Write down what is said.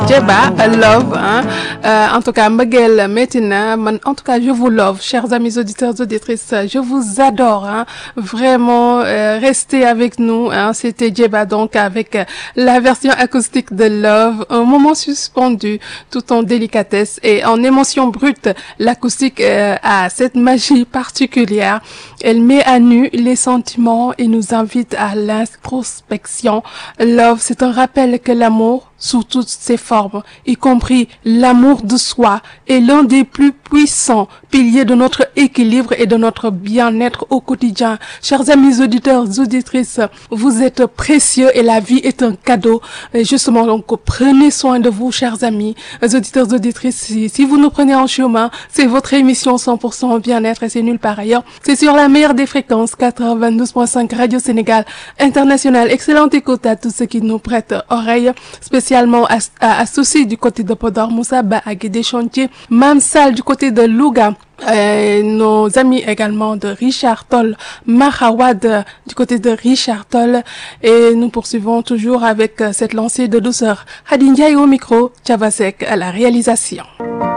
Djeba, love, hein. En tout cas, Miguel, maintenant, en tout cas, je vous love, chers amis auditeurs, auditrices, je vous adore, hein. Vraiment, restez avec nous, hein. C'était Djeba, donc, avec la version acoustique de Love, un moment suspendu, tout en délicatesse et en émotion brute. L'acoustique a cette magie particulière. Elle met à nu les sentiments et nous invite à l'introspection. Love, c'est un rappel que l'amour, sous toutes ses formes, y compris l'amour de soi, est l'un des plus puissants piliers de notre équilibre et de notre bien-être au quotidien. Chers amis auditeurs, auditrices, vous êtes précieux et la vie est un cadeau. Et justement, donc, prenez soin de vous, chers amis, auditeurs, auditrices. Si vous nous prenez en chemin, c'est votre émission 100% bien-être et c'est nulle part ailleurs. C'est sur la meilleure des fréquences, 92.5 Radio Sénégal International. Excellente écoute à tous ceux qui nous prêtent oreille, spécialement à Souci du côté de Podor, Moussa Ba à Guédé Chantier, Mamsal du côté de Louga, nos amis également de Richard Toll, Mahawad du côté de Richard Toll, et nous poursuivons toujours avec cette lancée de douceur. Hadindiaï au micro, Tchavasek à la réalisation.